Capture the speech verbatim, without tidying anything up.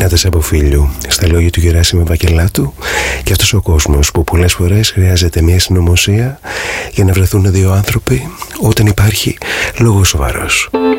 Πινάτες από Φίλιου, στα λόγια του Γεράσιμου Βακελάτου, και αυτός ο κόσμος που πολλές φορές χρειάζεται μια συνωμοσία για να βρεθούν δύο άνθρωποι όταν υπάρχει λόγος σοβαρός.